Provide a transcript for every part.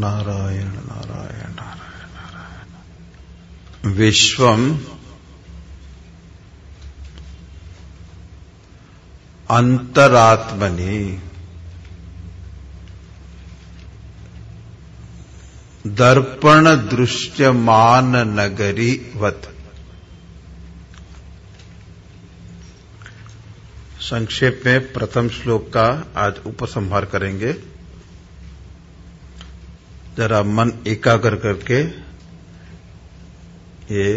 नारायण नारायण नारायण नारायण। विश्वम अंतरात्मनि दर्पण दृश्यमान नगरी वत। संक्षेप में प्रथम श्लोक का आज उपसंहार करेंगे। जरा मन एकाग्र करके ये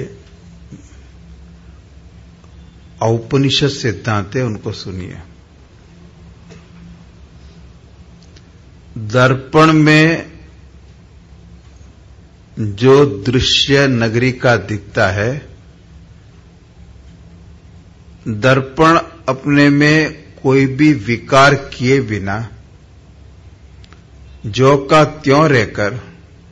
औपनिषद सिद्धांत है उनको सुनिए। दर्पण में जो दृश्य नगरी का दिखता है, दर्पण अपने में कोई भी विकार किए बिना जो का त्यों रहकर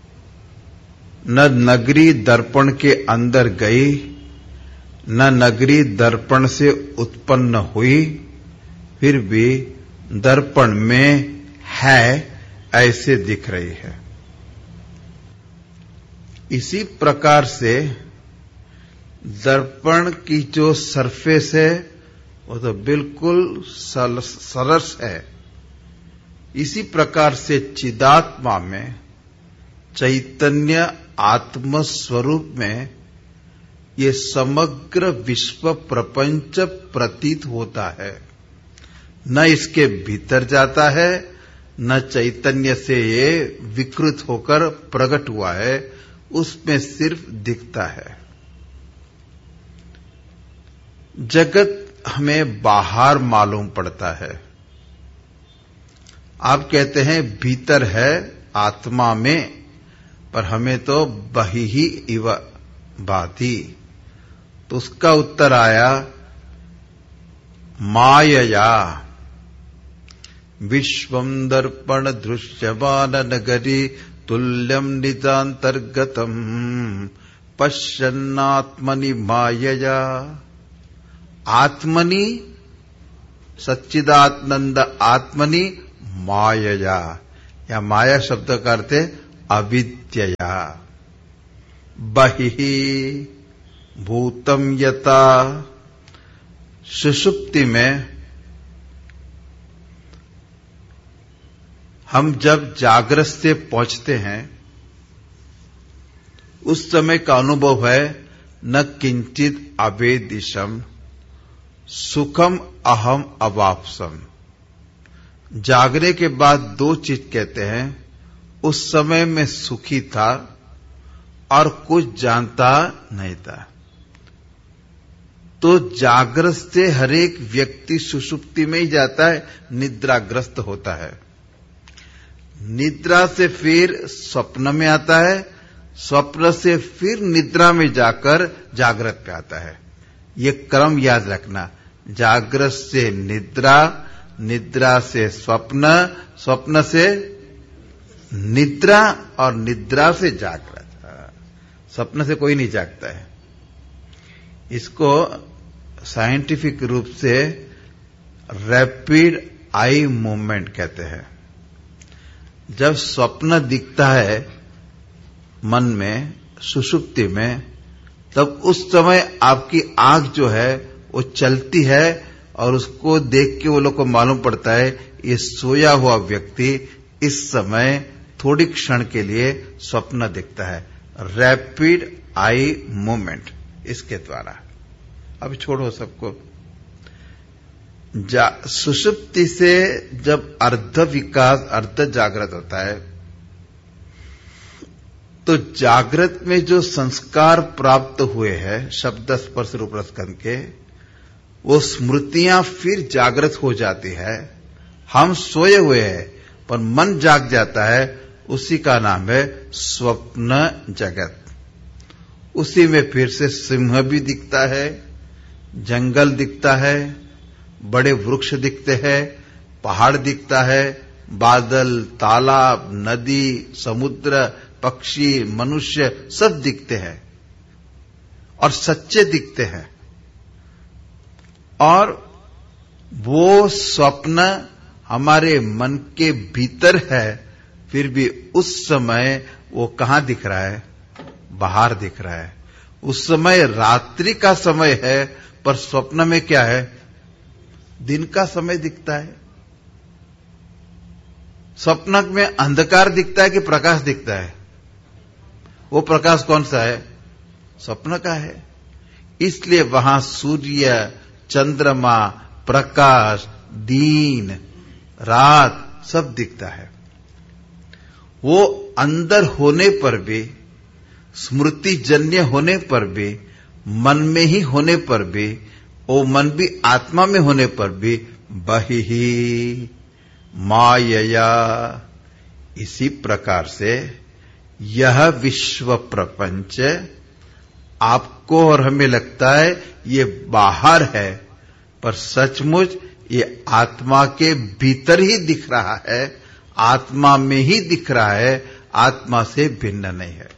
न नगरी दर्पण के अंदर गई न नगरी दर्पण से उत्पन्न हुई, फिर भी दर्पण में है ऐसे दिख रही है। इसी प्रकार से दर्पण की जो सरफेस है वो तो बिल्कुल सरस है। इसी प्रकार से चिदात्मा में चैतन्य आत्म स्वरूप में ये समग्र विश्व प्रपंच प्रतीत होता है। न इसके भीतर जाता है न चैतन्य से ये विकृत होकर प्रकट हुआ है, उसमें सिर्फ दिखता है। जगत हमें बाहर मालूम पड़ता है। आप कहते हैं भीतर है आत्मा में, पर हमें तो बहिः इव भाति। तो उसका उत्तर आया मायया विश्वम दर्पण दृश्यमान नगरी तुल्यम निजांतर्गतम पश्यन्नात्मनि मायया। आत्मनि सच्चिदानंद आत्मनि मायया, या माया शब्द का अर्थ है अविद्यया। बहिः भूतम यथा। सुषुप्ति में हम जब जागृत से पहुंचते हैं उस समय का अनुभव है न किंचित अवेदिशम सुखम अहम अवाप्सम। जागने के बाद दो चीज कहते हैं, उस समय में सुखी था और कुछ जानता नहीं था। तो जागृत से हरेक व्यक्ति सुषुप्ति में ही जाता है, निद्राग्रस्त होता है। निद्रा से फिर स्वप्न में आता है, स्वप्न से फिर निद्रा में जाकर जागृत पे आता है। ये क्रम याद रखना, जागृत से निद्रा, निद्रा से स्वप्न, स्वप्न से निद्रा और निद्रा से जागृत। स्वप्न से कोई नहीं जागता है। इसको साइंटिफिक रूप से रैपिड आई मूवमेंट कहते हैं। जब स्वप्न दिखता है मन में सुषुप्ति में, तब उस समय आपकी आंख जो है वो चलती है और उसको देख के वो लोग को मालूम पड़ता है ये सोया हुआ व्यक्ति इस समय थोड़ी क्षण के लिए स्वप्न दिखता है। रैपिड आई मूवमेंट इसके द्वारा। अब छोड़ो सबको। सुषुप्ति से जब अर्ध विकास अर्ध जागृत होता है, तो जागृत में जो संस्कार प्राप्त हुए हैं शब्द स्पर्श रूप रसगंध के, वो स्मृतियां फिर जागृत हो जाती है। हम सोए हुए हैं पर मन जाग जाता है, उसी का नाम है स्वप्न जगत। उसी में फिर से सिंह भी दिखता है, जंगल दिखता है, बड़े वृक्ष दिखते हैं, पहाड़ दिखता है, बादल, तालाब, नदी, समुद्र, पक्षी, मनुष्य सब दिखते हैं और सच्चे दिखते हैं। और वो स्वप्न हमारे मन के भीतर है, फिर भी उस समय वो कहां दिख रहा है? बाहर दिख रहा है। उस समय रात्रि का समय है, पर स्वप्न में क्या है? दिन का समय दिखता है। स्वप्न में अंधकार दिखता है कि प्रकाश दिखता है? वो प्रकाश कौन सा है? स्वप्न का है। इसलिए वहां सूर्य, चंद्रमा, प्रकाश, दिन, रात सब दिखता है। वो अंदर होने पर भी, स्मृति जन्य होने पर भी, मन में ही होने पर भी, वो मन भी आत्मा में होने पर भी बहिः मायया, इसी प्रकार से यह विश्व प्रपंच आपको और हमें लगता है ये बाहर है, पर सचमुच ये आत्मा के भीतर ही दिख रहा है, आत्मा में ही दिख रहा है, आत्मा से भिन्न नहीं है।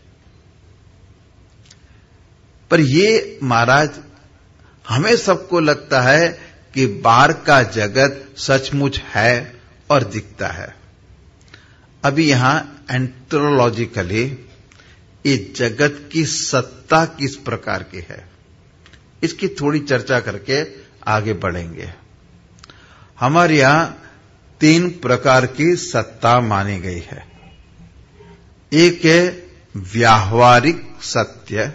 पर ये महाराज हमें सबको लगता है कि बाहर का जगत सचमुच है और दिखता है। अभी यहां एंथ्रोलॉजिकली इस जगत की सत्ता किस प्रकार की है, इसकी थोड़ी चर्चा करके आगे बढ़ेंगे। हमारे यहां 3 प्रकार की सत्ता मानी गई है। एक है व्यावहारिक सत्य,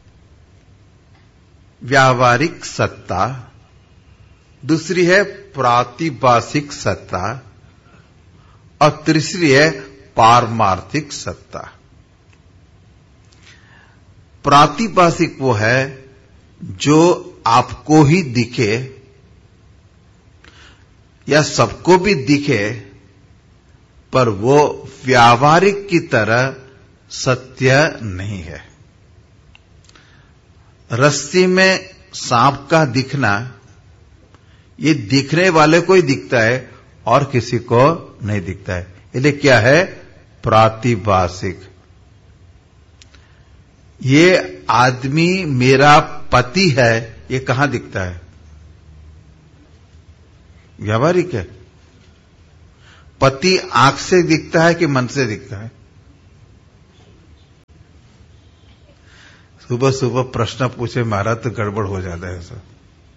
व्यावहारिक सत्ता। दूसरी है प्रातिभासिक सत्ता, और तीसरी है पारमार्थिक सत्ता। प्रातिभासिक वो है जो आपको ही दिखे या सबको भी दिखे, पर वो व्यावहारिक की तरह सत्य नहीं है। रस्सी में सांप का दिखना, ये दिखने वाले को ही दिखता है और किसी को नहीं दिखता है। इसलिए क्या है? प्रातिभासिक। ये आदमी मेरा पति है, ये कहां दिखता है? व्यावहारिक है। पति आंख से दिखता है कि मन से दिखता है? सुबह सुबह प्रश्न पूछे महाराज तो गड़बड़ हो जाता है ऐसा।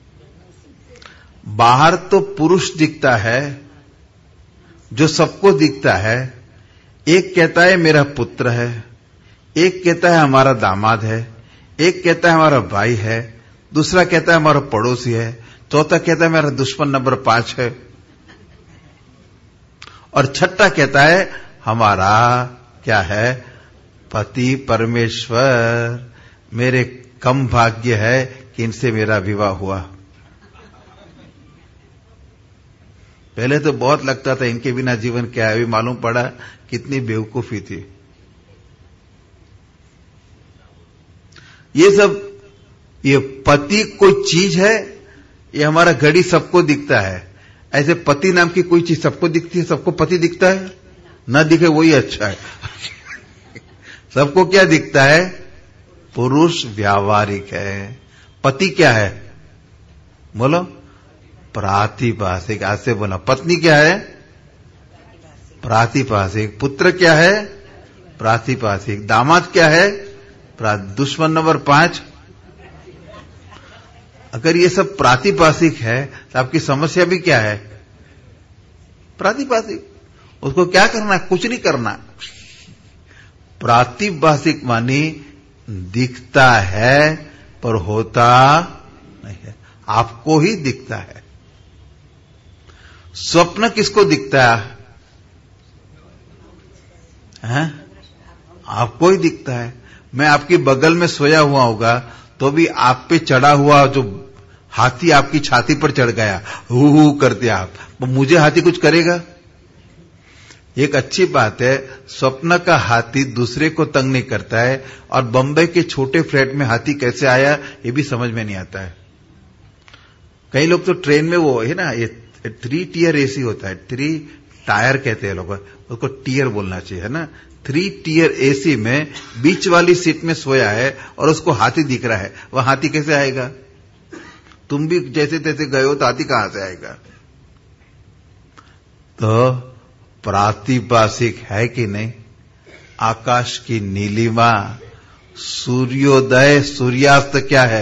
बाहर तो पुरुष दिखता है जो सबको दिखता है। एक कहता है मेरा पुत्र है, एक कहता है हमारा दामाद है, एक कहता है हमारा भाई है, दूसरा कहता है हमारा पड़ोसी है, चौथा कहता है मेरा दुश्मन नंबर 5 है, और छठा कहता है हमारा क्या है? पति परमेश्वर। मेरे कम भाग्य है कि इनसे मेरा विवाह हुआ। पहले तो बहुत लगता था इनके बिना जीवन क्या है, अभी मालूम पड़ा कितनी बेवकूफी थी। ये सब, ये पति कोई चीज है, ये हमारा घड़ी सबको दिखता है। ऐसे पति नाम की कोई चीज सबको दिखती है? सबको पति दिखता है? ना दिखे वही अच्छा है। सबको क्या दिखता है? पुरुष व्यावहारिक है। पति क्या है? बोलो। प्रातिभासिक। आज से बोला। पत्नी क्या है? प्रातिभासिक। पुत्र क्या है? प्रातिभासिक। दामाद क्या है? दुश्मन नंबर 5। अगर ये सब प्रातिभासिक है तो आपकी समस्या भी क्या है? प्रातिभासिक। उसको क्या करना? कुछ नहीं करना। प्रातिभासिक मानी दिखता है पर होता नहीं है, आपको ही दिखता है। स्वप्न किसको दिखता है? आपको ही दिखता है। मैं आपकी बगल में सोया हुआ होगा तो भी आप पे चढ़ा हुआ जो हाथी आपकी छाती पर चढ़ गया, हू हू करते आप, तो मुझे हाथी कुछ करेगा? एक अच्छी बात है, स्वप्न का हाथी दूसरे को तंग नहीं करता है। और बंबई के छोटे फ्लैट में हाथी कैसे आया ये भी समझ में नहीं आता है। कई लोग तो ट्रेन में वो है ना, ये 3 टियर एसी होता है, 3 टायर कहते हैं लोग, उसको टियर बोलना चाहिए, है ना। 3 टियर एसी में बीच वाली सीट में सोया है और उसको हाथी दिख रहा है। वह हाथी कैसे आएगा? तुम भी जैसे तैसे गए हो तो हाथी कहां से आएगा? तो प्रातिभाषिक है कि नहीं? आकाश की नीलिमा, सूर्योदय सूर्यास्त क्या है?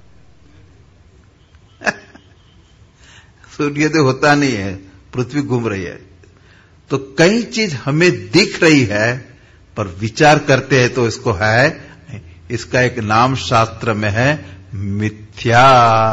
सूर्योदय होता नहीं है, पृथ्वी घूम रही है। तो कई चीज हमें दिख रही है, पर विचार करते हैं तो इसको है, इसका एक नाम शास्त्र में है मिथ्या।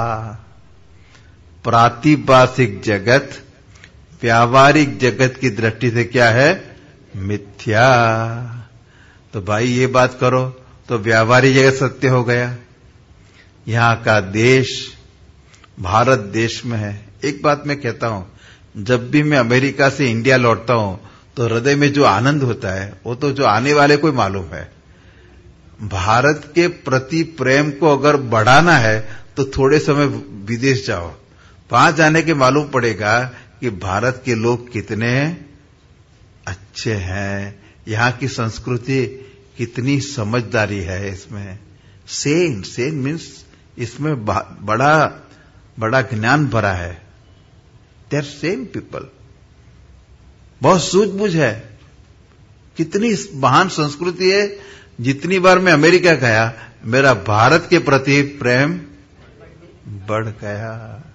प्रातिभाषिक जगत व्यावहारिक जगत की दृष्टि से क्या है? मिथ्या। तो भाई ये बात करो तो व्यावहारिक जगत सत्य हो गया। यहां का देश भारत देश में है। एक बात मैं कहता हूं, जब भी मैं अमेरिका से इंडिया लौटता हूं तो हृदय में जो आनंद होता है वो तो जो आने वाले को मालूम है। भारत के प्रति प्रेम को अगर बढ़ाना है तो थोड़े समय विदेश जाओ, वहां जाने के मालूम पड़ेगा कि भारत के लोग कितने अच्छे हैं, यहां की संस्कृति कितनी समझदारी है इसमें। सेन मीन्स इसमें बड़ा ज्ञान भरा है। दे आर सेम पीपल, बहुत सूझबूझ है। कितनी महान संस्कृति है। जितनी बार मैं अमेरिका गया मेरा भारत के प्रति प्रेम बढ़ गया।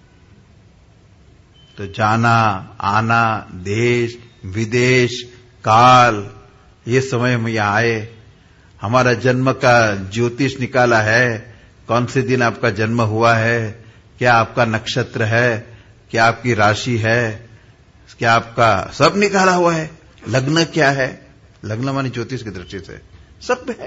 तो जाना आना, देश विदेश काल, ये समय हम यहां आए। हमारा जन्म का ज्योतिष निकाला है, कौन से दिन आपका जन्म हुआ है, क्या आपका नक्षत्र है, क्या आपकी राशि है, क्या आपका सब निकाला हुआ है। लग्न क्या है, लग्न माने ज्योतिष की दृष्टि से सब है।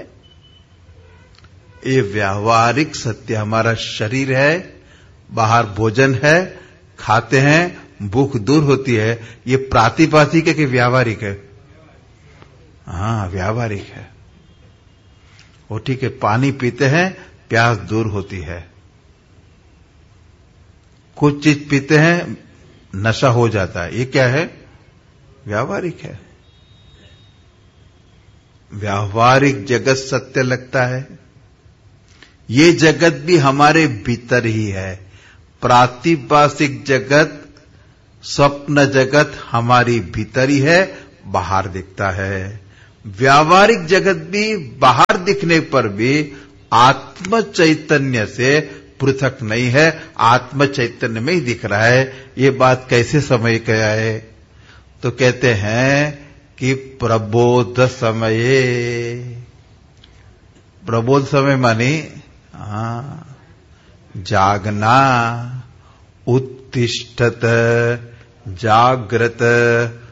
ये व्यावहारिक सत्य हमारा शरीर है, बाहर भोजन है, खाते हैं, भूख दूर होती है। ये प्रातिभाषिक है कि व्यावहारिक है? हाँ, व्यावहारिक है। वो ठीक है, पानी पीते हैं प्यास दूर होती है, कुछ चीज पीते हैं नशा हो जाता है, ये क्या है? व्यावहारिक है। व्यावहारिक जगत सत्य लगता है, ये जगत भी हमारे भीतर ही है। प्रातिभाषिक जगत स्वप्न जगत हमारी भीतर ही है, बाहर दिखता है। व्यावहारिक जगत भी बाहर दिखने पर भी आत्म चैतन्य से पृथक नहीं है, आत्म चैतन्य में ही दिख रहा है। ये बात कैसे समझ के आए? तो कहते हैं कि प्रबोध समये, प्रबोध समय माने जागना, उत्तिष्ठत, जागृत,